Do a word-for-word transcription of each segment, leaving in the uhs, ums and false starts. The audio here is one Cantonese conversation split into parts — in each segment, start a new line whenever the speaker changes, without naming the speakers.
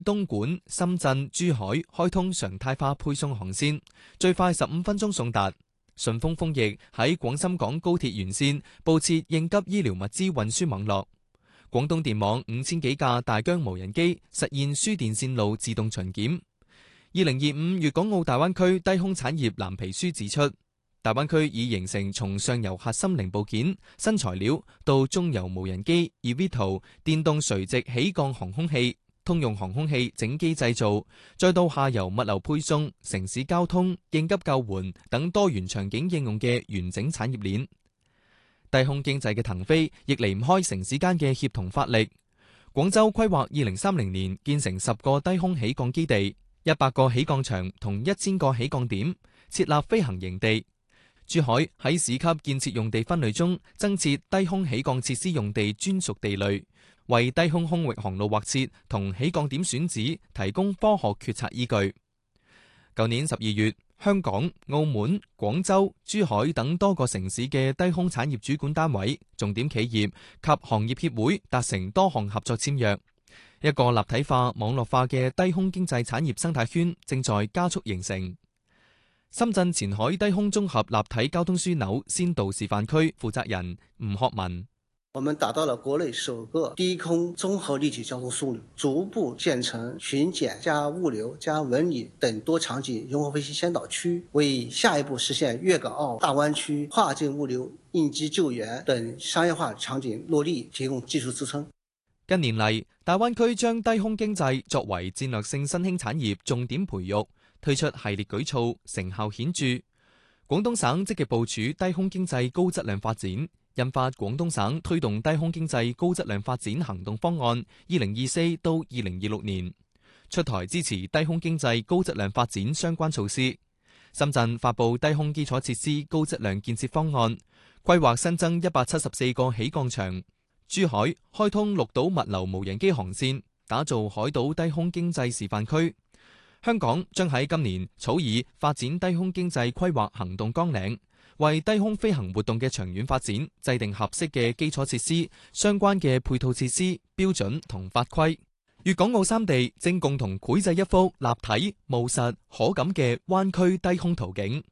東莞、深圳、珠海開通常態化配送航線，最快十五分鐘送達。順豐豐翼喺廣深港高鐵沿線佈設應急醫療物資運輸網絡。廣東電網五千幾架大疆無人機實現輸電線路自動巡檢。二零二五粵港澳大灣區低空產業藍皮書指出，大灣區已形成從上游核心零部件、新材料到中游無人機、eVTOL、電動垂直起降航空器、通用航空器整機製造，再到下游物流配送、城市交通、應急救援等多元場景應用嘅完整產業鏈。低空經濟嘅騰飛亦離唔開城市間嘅協同發力。廣州規劃二零三零年建成十個低空起降基地、一百個起降場同一千個起降點，設立飛行營地。珠海喺市級建設用地分類中增設低空起降設施用地專屬地類，為低空空域航路劃設同起降點選址提供科學決策依據。舊年十二月，香港、澳門、廣州、珠海等多個城市嘅低空產業主管單位、重點企業及行業協會達成多項合作簽約，一個立體化、網絡化嘅低空經濟產業生態圈正在加速形成。深圳前海低空綜合立體交通樞紐先導示範區負責人吳學文。
我們打造了國內首個低空綜合立體交通樞紐，逐步建成巡檢加物流加文旅等多場景融合飛行先導區，為下一步實現粵港澳大灣區跨境物流、應急救援等商業化場景落地提供技術支撐。
近年嚟，大灣區將低空經濟作為戰略性新興產業重點培育，推出系列舉措，成效顯著。廣東省積極部署低空經濟高質量發展，印發廣東省推動低空經濟高質量發展行動方案二零二四到二零二六年，出台支持低空經濟高質量發展相關措施。深圳發布低空基礎設施高質量建設方案，規劃新增一百七十四個起降場。珠海開通綠島物流無人機航線，打造海島低空經濟示範區。香港將喺今年草擬發展低空經濟規劃行動綱領，為低空飛行活動嘅長遠發展制定合適嘅基礎設施、相關嘅配套設施、標準同法規。粵港澳三地正共同繪製一幅立體、務實、可感嘅灣區低空圖景。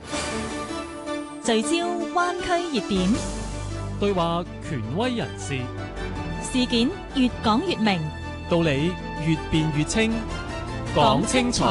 聚焦灣區熱點，
對話權威人士，
事件越講越明，
道理越辯越清。講清楚，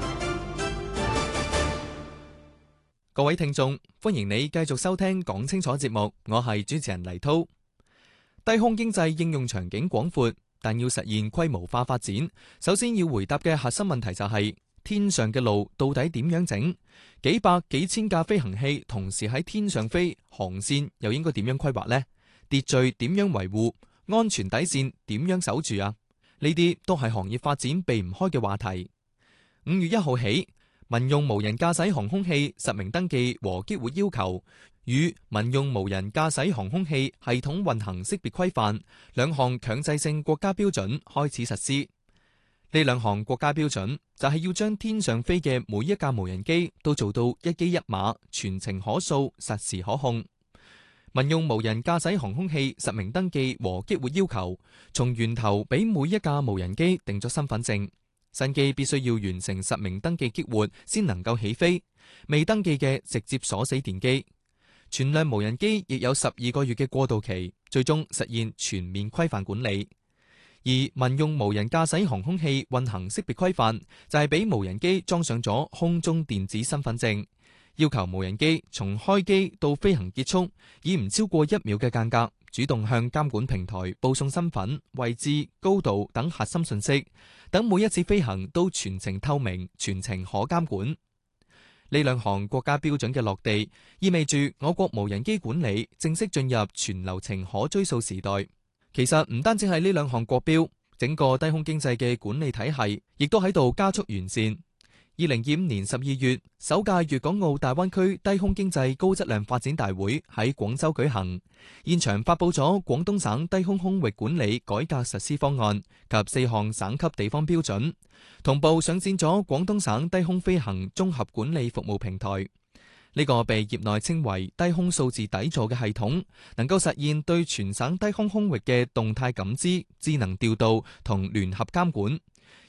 各位聽眾，歡迎你繼續收聽講清楚節目，我係主持人黎濤。低空經濟應用場景廣闊，但要實現規模化發展，首先要回答嘅核心問題就係、是、天上嘅路到底點樣整？幾百幾千架飛行器同時喺天上飛，航線又應該點樣規劃呢？秩序點樣維護？安全底線點樣守住啊？呢啲都係行業發展避唔開嘅話題。五月一號起，民用無人駕駛航空器實名登記和激活要求與民用無人駕駛航空器系統運行識別規範兩項強制性國家標準開始實施。呢兩項國家標準就係要將天上飛嘅每一架無人機都做到一機一碼，全程可掃，實時可控。民用無人駕駛航空器實名登記和激活要求，從源頭俾每一架無人機定咗身份證，新機必須要完成實名登記激活先能夠起飛，未登記嘅直接鎖死電機。全量無人機亦有十二個月嘅過渡期，最終實現全面規範管理。而民用無人駕駛航空器運行識別規範就係俾無人機裝上咗空中電子身份證。要求無人機從開機到飛行結束，以唔超過一秒嘅間隔，主動向監管平台報送身份、位置、高度等核心信息，等每一次飛行都全程透明、全程可監管。呢兩項國家標準嘅落地，意味住我國無人機管理正式進入全流程可追溯時代。其實唔單止係呢兩項國標，整個低空經濟嘅管理體系亦都喺度加速完善。二零二五年十二月，首屆粵港澳大灣區低空經濟高質量發展大會喺廣州舉行，現場發佈咗廣東省低空空域管理改革實施方案及四項省級地方標準，同步上線咗廣東省低空飛行綜合管理服務平台。呢個被業內稱為低空數字底座嘅系統，能夠實現對全省低空空域嘅動態感知、智能調度同聯合監管。